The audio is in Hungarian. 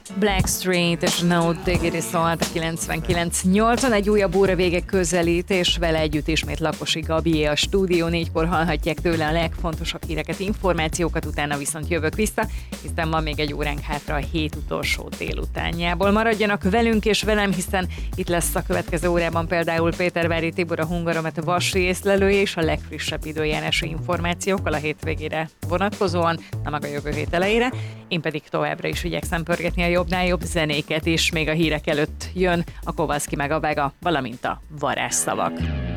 Blackstreet és No Diggity szólt a 99.8-on, egy újabb óra vége közelít, és vele együtt ismét Lakosi Gabié a Stúdió 4-kor hallhatják tőle a legfontosabb híreket, információkat, utána viszont jövök vissza, hiszen van még egy óránk hátra a hét utolsó délutánjából. Maradjanak velünk és velem, hiszen itt lesz a következő órában például Pétervári Tibor, a Hungaromet Vasri észlelője és a legfrissebb időjárási információkkal a hétvégére vonatkozóan, na meg a jövő hét elejére. Én pedig továbbra is igyekszem pörgetni a jobbnál jobb zenéket is, még a hírek előtt jön a Kowalski meg a Vega, valamint a varázsszavak.